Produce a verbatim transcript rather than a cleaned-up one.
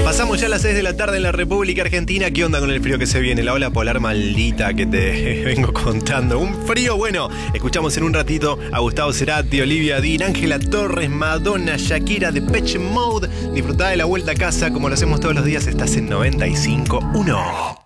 Pasamos ya a las seis de la tarde en la República Argentina. ¿Qué onda con el frío que se viene? La ola polar maldita que te vengo contando. Un frío bueno. Escuchamos en un ratito a Gustavo Cerati, Olivia Dean, Ángela Torres, Madonna, Shakira, Depeche Mode. Disfrutá de la vuelta a casa como lo hacemos todos los días. Estás en noventa y cinco punto uno.